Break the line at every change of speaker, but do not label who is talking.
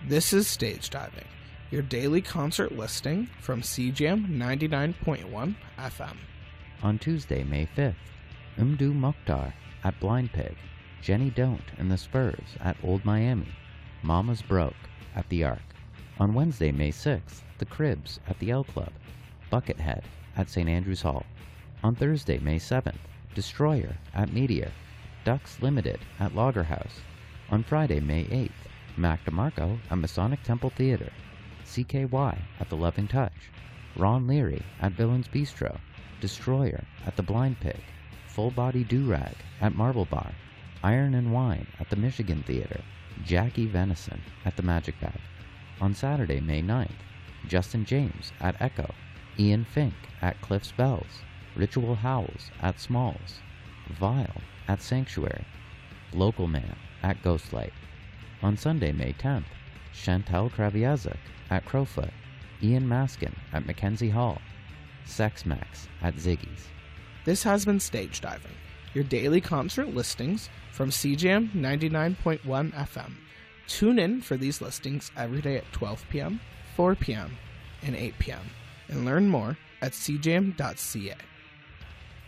This is Stage Diving, your daily concert listing from CJAM 99.1 FM.
On Tuesday, May 5th, Umdu Mokhtar at Blind Pig, Jenny Don't and the Spurs at Old Miami, Mama's Broke at the Ark. On Wednesday, May 6th, The Cribs at the L Club, Buckethead at St. Andrews Hall. On Thursday, May 7th, Destroyer at Meteor, Ducks Limited at Lager House. On Friday, May 8th, Mac DeMarco at Masonic Temple Theater, CKY at The Loving Touch, Ron Leary at Villains Bistro, Destroyer at The Blind Pig, Full Body Do-Rag at Marble Bar, Iron and Wine at the Michigan Theater, Jackie Venison at the Magic Bag. On Saturday, May 9th, Justin James at Echo, Ian Fink at Cliff's Bells, Ritual Howls at Smalls, Vile at Sanctuary, Local Man at Ghostlight. On Sunday, May 10th, Chantal Kraviazuk at Crowfoot, Ian Maskin at Mackenzie Hall, Sex Max at Ziggy's.
This has been Stage Diving, your daily concert listings from CJAM 99.1 FM. Tune in for these listings every day at 12 p.m., 4 p.m., and 8 p.m., and learn more at cjam.ca.